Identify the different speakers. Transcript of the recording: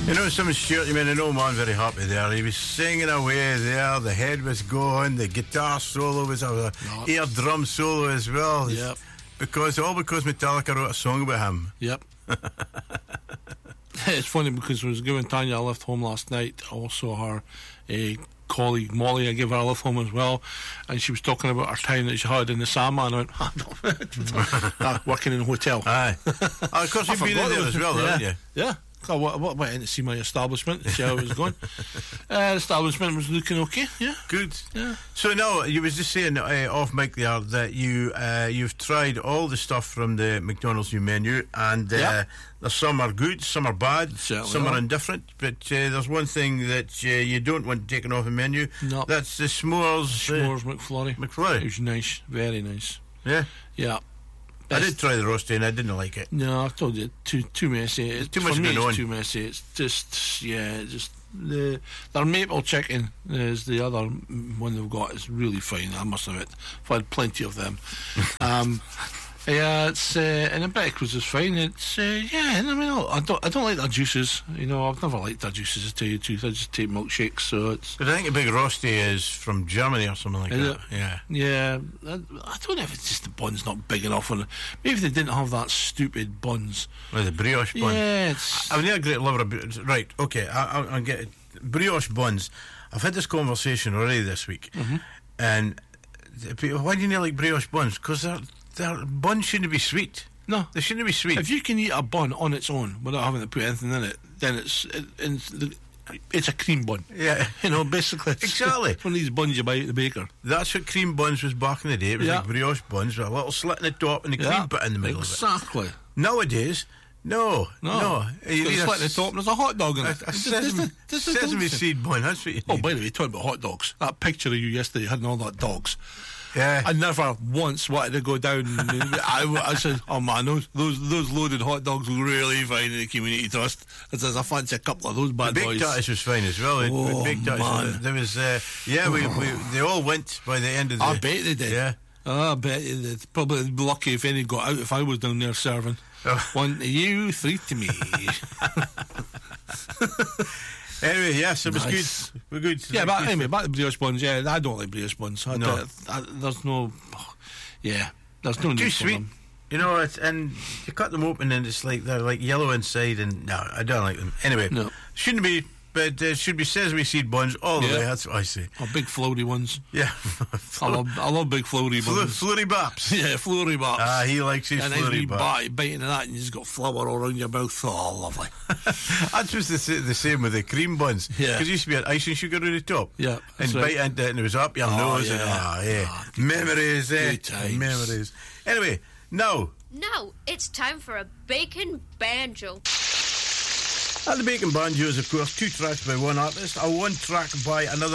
Speaker 1: You know, some Stuart, you mean, an old man very happy there. He was singing away there, the head was going, the guitar solo was a air drum solo as well.
Speaker 2: Yep.
Speaker 1: Because Metallica wrote a song about him.
Speaker 2: Yep. It's funny because I was giving Tanya a lift home last night. Also, her colleague Molly, I gave her a lift home as well, and she was talking about her time that she had in the Sandman. I went, working in a hotel.
Speaker 1: Aye. Of course, you've been in there as well, haven't you?
Speaker 2: Yeah. I went in to see my establishment and see how it was going. The establishment was looking okay. Yeah,
Speaker 1: good.
Speaker 2: Yeah.
Speaker 1: So now you was just saying off mic there that you've tried all the stuff from the McDonald's new menu, and some are good, some are bad,
Speaker 2: Certainly
Speaker 1: some are indifferent. But there's one thing that you don't want taken off the menu.
Speaker 2: No.
Speaker 1: That's the s'mores.
Speaker 2: S'mores McFlurry.
Speaker 1: McFlurry.
Speaker 2: It was nice, very nice.
Speaker 1: Yeah.
Speaker 2: Yeah.
Speaker 1: I did try the roasty and I didn't like it.
Speaker 2: No, I told you, too messy.
Speaker 1: It's too much
Speaker 2: for me,
Speaker 1: going on.
Speaker 2: it's too messy. It's just their maple chicken is the other one they've got. It's really fine, I must admit. I've had plenty of them. It's and the breakfast is fine. It's and I mean, I don't like their juices. You know, I've never liked their juices, to tell you the truth. I just take milkshakes. So it's.
Speaker 1: But I think a big roasty is from Germany or something like
Speaker 2: Is
Speaker 1: that.
Speaker 2: it?
Speaker 1: Yeah.
Speaker 2: Yeah, I don't know if it's just the bun's not big enough. Or maybe they didn't have that stupid buns.
Speaker 1: Well, the brioche bun.
Speaker 2: Yeah, it's.
Speaker 1: I'm not a great lover of right. Okay, I'll get it. Brioche buns. I've had this conversation already this week, and people, why do you not like brioche buns? Because their buns shouldn't be sweet.
Speaker 2: No,
Speaker 1: they shouldn't be sweet.
Speaker 2: If you can eat a bun on its own without having to put anything in it, then it's a cream bun.
Speaker 1: Yeah,
Speaker 2: you know, basically.
Speaker 1: Exactly.
Speaker 2: It's one of these buns you buy at the baker.
Speaker 1: That's what cream buns was back in the day. It was like brioche buns with a little slit in the top and the cream bit in the middle of it.
Speaker 2: Exactly.
Speaker 1: Nowadays, no.
Speaker 2: It's a slit in the top and there's a hot dog in it.
Speaker 1: Sesame seed bun, that's what you need.
Speaker 2: Oh, by the way, talking about hot dogs, that picture of you yesterday had all that dogs.
Speaker 1: Yeah.
Speaker 2: I never once wanted to go down. I said, "Oh man, those loaded hot dogs look really fine in the community trust." I says, "I fancy a couple of those bad
Speaker 1: the
Speaker 2: boys."
Speaker 1: Big Tatties was fine as well.
Speaker 2: Oh,
Speaker 1: Big Tatties,
Speaker 2: man.
Speaker 1: There was, they all went by the end of the.
Speaker 2: I bet they did.
Speaker 1: Yeah.
Speaker 2: I bet they'd probably be lucky if any got out if I was down there serving.
Speaker 1: Oh.
Speaker 2: 1 to you, 3 to me.
Speaker 1: Anyway, yes, it was
Speaker 2: Nice.
Speaker 1: good. We're good.
Speaker 2: Yeah, but anyway, back to brioche buns. Yeah, I don't like brioche buns.
Speaker 1: No.
Speaker 2: There's no. Yeah, there's no need
Speaker 1: Too
Speaker 2: for
Speaker 1: sweet.
Speaker 2: them.
Speaker 1: You know, and you cut them open and it's like they're like yellow inside, and no, I don't like them. Anyway,
Speaker 2: No.
Speaker 1: shouldn't be, but should be sesame seed buns all the way. That's what I say.
Speaker 2: Or big floaty ones.
Speaker 1: Yeah,
Speaker 2: I love big floaty buns.
Speaker 1: flurry baps.
Speaker 2: Yeah, flurry baps.
Speaker 1: Ah, he likes his
Speaker 2: and then
Speaker 1: flurry
Speaker 2: you
Speaker 1: baps.
Speaker 2: bite into that and you just got flour all around your mouth. Oh, lovely.
Speaker 1: That's just the same with the cream buns.
Speaker 2: Yeah.
Speaker 1: Because used to be an icing sugar on the top.
Speaker 2: Yeah,
Speaker 1: And
Speaker 2: that's
Speaker 1: bite
Speaker 2: right.
Speaker 1: into it and it was up your
Speaker 2: Oh,
Speaker 1: nose.
Speaker 2: yeah.
Speaker 1: And, memories,
Speaker 2: good times.
Speaker 1: Memories. Anyway, now.
Speaker 3: Now it's time for a bacon banjo.
Speaker 1: At the Bacon Banjo is, of course, 2 tracks by one artist, a 1 track by another